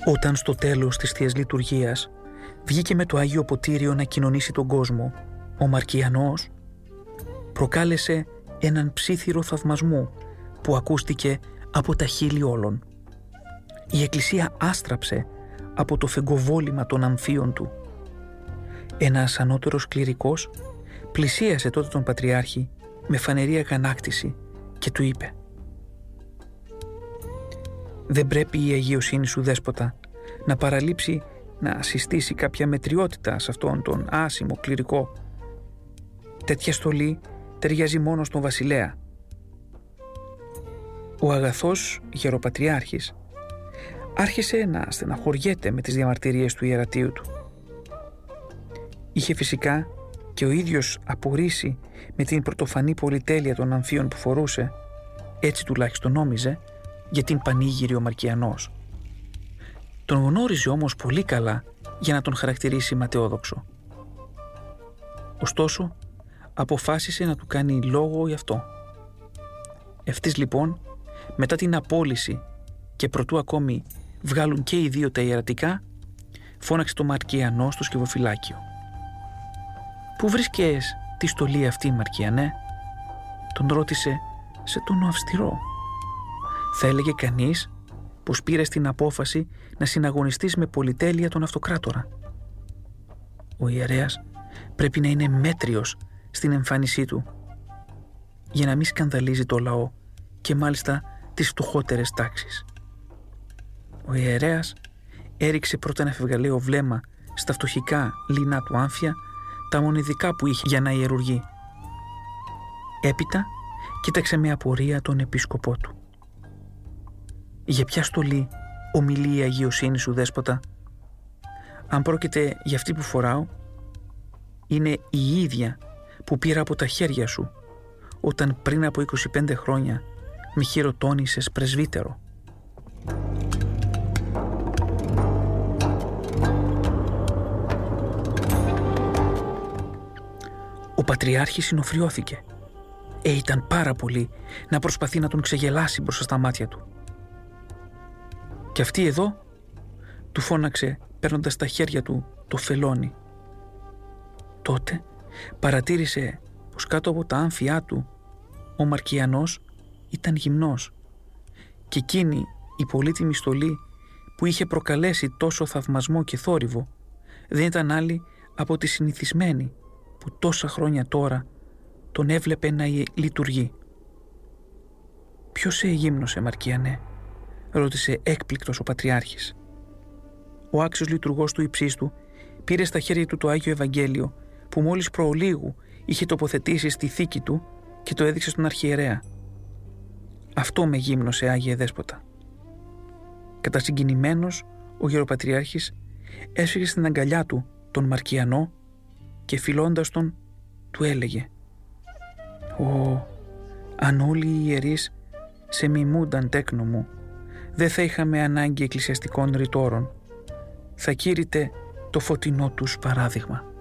Όταν στο τέλος της Θείας Λειτουργίας βγήκε με το Άγιο Ποτήριο να κοινωνήσει τον κόσμο, ο Μαρκιανός προκάλεσε έναν ψίθυρο θαυμασμού που ακούστηκε από τα χείλη όλων. Η Εκκλησία άστραψε από το φεγκοβόλημα των αμφίων του. Ένας ανώτερος κληρικός πλησίασε τότε τον Πατριάρχη με φανερή αγανάκτηση και του είπε: «Δεν πρέπει η αγιοσύνη σου, Δέσποτα, να παραλείψει να συστήσει κάποια μετριότητα σε αυτόν τον άσημο κληρικό. Τέτοια στολή ταιριάζει μόνο στον βασιλέα». Ο αγαθός γεροπατριάρχης άρχισε να στεναχωριέται με τις διαμαρτυρίες του ιερατείου του. Είχε φυσικά και ο ίδιος απορρίσει με την πρωτοφανή πολυτέλεια των αμφίων που φορούσε, έτσι τουλάχιστον νόμιζε, για την πανήγυρη ο Μαρκιανός. Τον γνώριζε όμως πολύ καλά για να τον χαρακτηρίσει ματαιόδοξο. Ωστόσο, αποφάσισε να του κάνει λόγο γι' αυτό. Ευτής λοιπόν, μετά την απόλυση και προτού ακόμη βγάλουν και οι δύο τα ιερατικά, φώναξε το Μαρκιανό στο σκευοφυλάκιο. «Πού βρίσκες τη στολή αυτή, Μαρκιανέ?» τον ρώτησε σε τόνο αυστηρό. Θα έλεγε κανείς πως πήρες την απόφαση να συναγωνιστείς με πολυτέλεια τον αυτοκράτορα. Ο ιερέας πρέπει να είναι μέτριος στην εμφάνισή του, για να μην σκανδαλίζει το λαό και μάλιστα τις φτωχότερες τάξεις. Ο ιερέας έριξε πρώτα ένα φευγαλαίο βλέμμα στα φτωχικά λινά του άμφια, τα μονιδικά που είχε για να ιερουργεί. Έπειτα κοίταξε με απορία τον επίσκοπό του. «Για ποια στολή ομιλεί η αγιοσύνη σου, Δέσποτα? Αν πρόκειται για αυτή που φοράω, είναι η ίδια που πήρα από τα χέρια σου όταν πριν από 25 χρόνια με χειροτώνησες πρεσβύτερο». Ο Πατριάρχης συνοφριώθηκε. Ήταν πάρα πολύ να προσπαθεί να τον ξεγελάσει μπροστά στα μάτια του. «Και αυτή εδώ», του φώναξε παίρνοντας στα χέρια του το φελόνι. Τότε παρατήρησε πως κάτω από τα άμφιά του ο Μαρκιανός ήταν γυμνός και εκείνη η πολύτιμη στολή που είχε προκαλέσει τόσο θαυμασμό και θόρυβο δεν ήταν άλλη από τη συνηθισμένη που τόσα χρόνια τώρα τον έβλεπε να λειτουργεί. «Ποιος σε εγύμνωσε, Μαρκιανέ?» ρώτησε έκπληκτος ο Πατριάρχης. Ο άξιος λειτουργός του υψίστου πήρε στα χέρια του το Άγιο Ευαγγέλιο που μόλις προολίγου είχε τοποθετήσει στη θήκη του και το έδειξε στον αρχιερέα. «Αυτό με γύμνωσε, Άγιε Δέσποτα». Κατασυγκινημένος, ο γεροπατριάρχης έσφυγε στην αγκαλιά του τον Μαρκιανό και φιλώντας τον του έλεγε: αν όλοι οι ιερείς σε μιμούνταν, τέκνο μου, δεν θα είχαμε ανάγκη εκκλησιαστικών ρητόρων. Θα κήρυτε το φωτεινό τους παράδειγμα».